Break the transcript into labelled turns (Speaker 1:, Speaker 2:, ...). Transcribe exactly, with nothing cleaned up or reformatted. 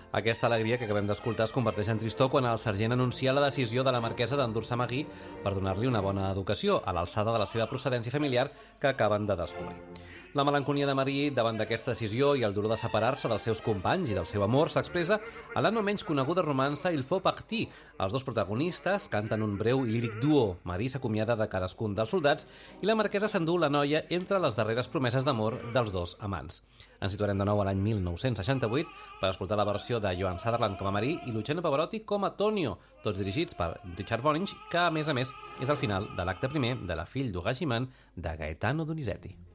Speaker 1: Aquesta alegria que acabem d'escoltar es converteix en tristor quan el sergent anuncia la decisió de la marquesa d'endur-se Marie per donar-li una bona educació, a l'alçada de la seva procedència familiar que acaben de descobrir. La melancolia de Marie davant d'aquesta decisió i el dolor de separar-se dels seus companys i del seu amor s'expressa a la no menys coneguda romança Il faut partir. Els dos protagonistes canten un breu i líric duo. Marie s'acomiada de cadascun dels soldats i la marquesa s'endú la noia entre les darreres promeses d'amor dels dos amants. Ens situarem de nou a l'any mil nou-cents seixanta-vuit per escoltar la versió de Joan Sutherland com a Marie i Luciano Pavarotti com a Tonio, tots dirigits per Richard Boninch, que a més a més és el final de l'acte primer de La fille du régiment de Gaetano Donizetti.